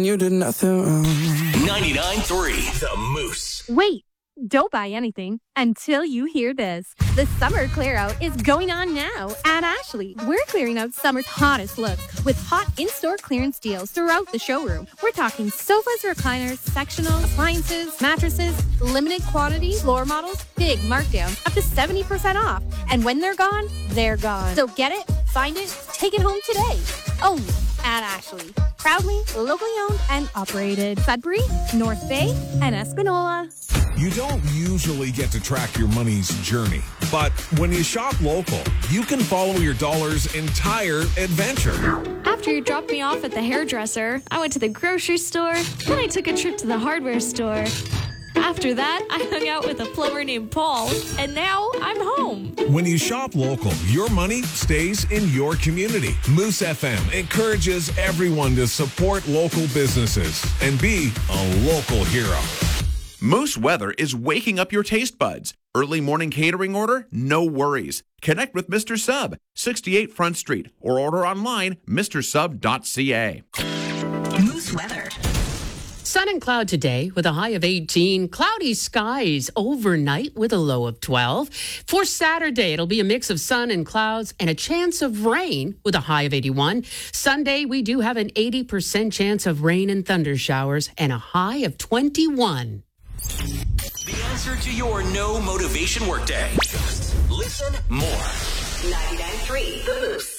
You did nothing wrong. 99.3 The Moose. Wait, don't buy anything until you hear this. The summer clear out is going on now at Ashley. We're clearing out summer's hottest looks with hot in-store clearance deals throughout the showroom. We're talking sofas, recliners, sectionals, appliances, mattresses, limited quantity, floor models, big markdowns, up to 70% off. And when they're gone, they're gone. So get it, find it, take it home today. Only at Ashley. Proudly locally owned and operated. Sudbury, North Bay, and Espanola. You don't usually get to track your money's journey, but when you shop local, you can follow your dollar's entire adventure. After you dropped me off at the hairdresser, I went to the grocery store, then I took a trip to the hardware store. After that, I hung out with a plumber named Paul, and now I'm home. When you shop local, your money stays in your community. Moose FM encourages everyone to support local businesses and be a local hero. Moose Weather is waking up your taste buds. Early morning catering order? No worries. Connect with Mr. Sub, 68 Front Street, or order online, mrsub.ca. Moose Weather. Sun and cloud today with a high of 18. Cloudy skies overnight with a low of 12. For Saturday, it'll be a mix of sun and clouds and a chance of rain with a high of 81. Sunday, we do have an 80% chance of rain and thunder showers and a high of 21. The answer to your no motivation workday. Just listen more. 99.3 The Moose.